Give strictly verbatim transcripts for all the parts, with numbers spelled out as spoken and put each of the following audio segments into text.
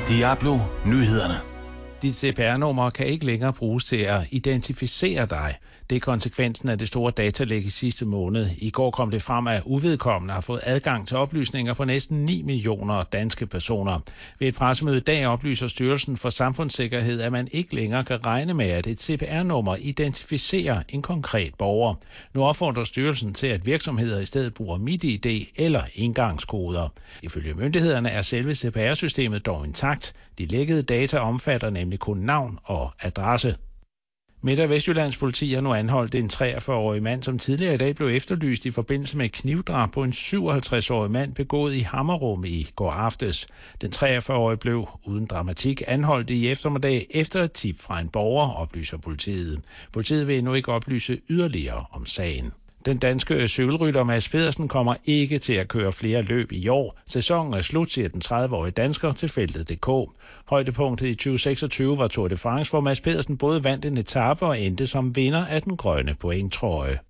Diablo Nyhederne. Dit C P R-nummer kan ikke længere bruges til at identificere dig. Det er konsekvensen af det store datalæk i sidste måned. I går kom det frem, at uvedkommende har fået adgang til oplysninger på næsten ni millioner danske personer. Ved et pressemøde i dag oplyser Styrelsen for Samfundssikkerhed, at man ikke længere kan regne med, at et C P R-nummer identificerer en konkret borger. Nu opfordrer styrelsen til, at virksomheder i stedet bruger MitID eller indgangskoder. Ifølge myndighederne er selve C P R-systemet dog intakt. De lækkede data omfatter nemlig kun navn og adresse. Midt- og Vestjyllands politi har nu anholdt en treogfyrre-årig mand, som tidligere i dag blev efterlyst i forbindelse med et knivdrab på en syvoghalvtreds-årig mand begået i Hammerum i går aftes. Den treogfyrre-årige blev uden dramatik anholdt i eftermiddag efter et tip fra en borger, oplyser politiet. Politiet vil endnu ikke oplyse yderligere om sagen. Den danske cykelrytter Mads Pedersen kommer ikke til at køre flere løb i år. Sæsonen er slut, siger den tredive-årige dansker til feltet punktum d k. Højdepunktet i tyve seksogtyve var Tour de France, hvor Mads Pedersen både vandt en etape og endte som vinder af den grønne pointtrøje.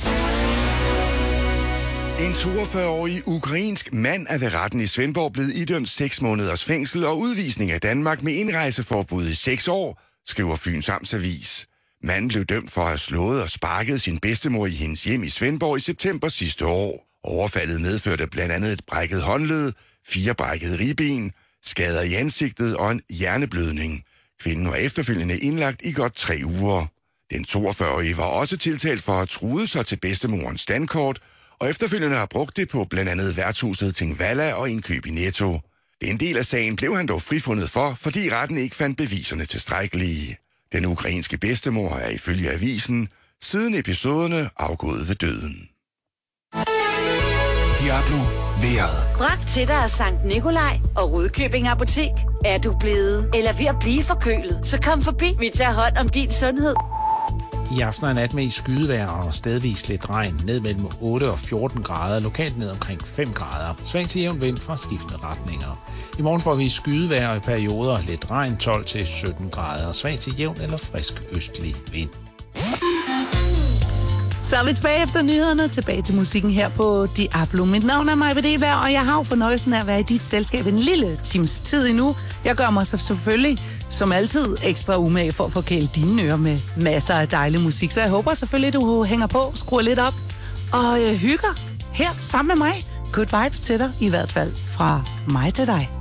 En toogfyrre-årig ukrainsk mand er ved retten i Svendborg blevet idømt seks måneders fængsel og udvisning af Danmark med indrejseforbud i seks år, skriver Fyns Amtsavis. Manden blev dømt for at have slået og sparket sin bedstemor i hendes hjem i Svendborg i september sidste år. Overfaldet medførte blandt andet et brækket håndled, fire brækkede ribben, skader i ansigtet og en hjerneblødning. Kvinden var efterfølgende indlagt i godt tre uger. Den toogfyrre-årige var også tiltalt for at have truet sig til bedstemorens standkort, og efterfølgende har brugt det på blandt andet værtshuset Tingvalla og indkøb i Netto. Den del af sagen blev han dog frifundet for, fordi retten ikke fandt beviserne tilstrækkelige. Den ukrainske bedstemor er ifølge avisen siden episoderne afgået ved døden. Diablo vejret. Bragt til dig af Sankt Nikolaj og Rudkøbing Apotek. Er du blevet eller ved at blive forkølet, så kom forbi. Vi tager hånd om din sundhed. I aften og nat med i skydevejr og stedvis lidt regn, ned mellem otte og fjorten grader, lokalt ned omkring fem grader. Svag til jævn vind fra skiftende retninger. I morgen får vi skydevejr i perioder, lidt regn tolv til sytten grader, svag til jævn eller frisk østlig vind. Så er vi tilbage efter nyhederne, tilbage til musikken her på Diablo. Mit navn er Maja Vedevær, og jeg har jo fornøjelsen af at være i dit selskab en lille times tid endnu. Jeg gør mig så selvfølgelig, som altid, ekstra umage for at forkæle dine ører med masser af dejlig musik. Så jeg håber selvfølgelig, du hænger på, skruer lidt op og øh, hygger her sammen med mig. Good vibes til dig, i hvert fald fra mig til dig.